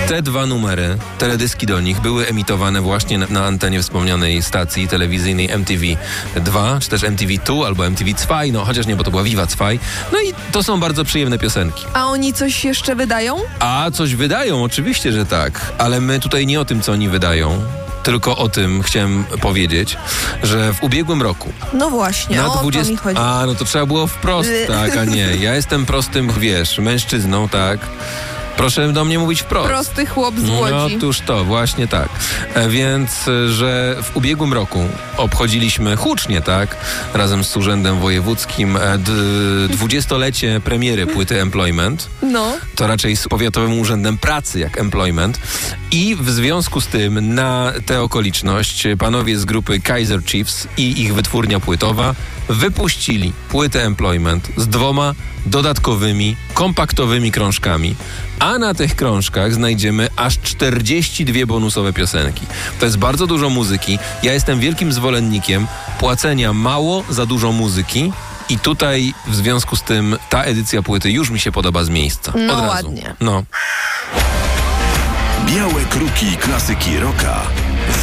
Te dwa numery, teledyski do nich, były emitowane właśnie na antenie wspomnianej stacji telewizyjnej MTV2, czy też MTV2 albo MTV2, no chociaż nie, bo to była Viva 2. No i to są bardzo przyjemne piosenki. A oni coś jeszcze wydają? A coś wydają, oczywiście, że tak. Ale my tutaj nie o tym, co oni wydają. Tylko o tym chciałem powiedzieć, że w ubiegłym roku... No właśnie, o to mi chodzi. A, no to trzeba było wprost, tak, a nie. Ja jestem prostym, wiesz, mężczyzną, tak. Proszę do mnie mówić wprost. Prosty chłop z Łodzi. No otóż to, właśnie tak. Więc, że w ubiegłym roku obchodziliśmy hucznie, tak, razem z Urzędem Wojewódzkim 20-lecie premiery płyty Employment. No. To raczej z Powiatowym Urzędem Pracy jak Employment. I w związku z tym na tę okoliczność panowie z grupy Kaiser Chiefs i ich wytwórnia płytowa wypuścili płytę Employment z 2 dodatkowymi, kompaktowymi krążkami. A na tych krążkach znajdziemy aż 42 bonusowe piosenki. To jest bardzo dużo muzyki. Ja jestem wielkim zwolennikiem płacenia mało za dużo muzyki. I tutaj w związku z tym ta edycja płyty już mi się podoba z miejsca. No od razu. Ładnie. No. Białe kruki klasyki rocka.